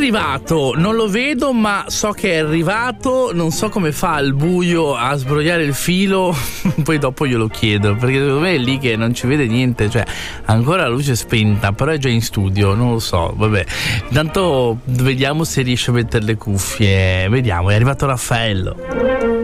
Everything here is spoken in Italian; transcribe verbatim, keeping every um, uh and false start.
arrivato, non lo vedo, ma so che è arrivato. Non so come fa al buio a sbrogliare il filo. Poi dopo glielo chiedo, perché secondo me è lì che non ci vede niente. Cioè, ancora la luce è spenta, però è già in studio. Non lo so, vabbè. Intanto vediamo se riesce a mettere le cuffie. Vediamo, è arrivato Raffaello.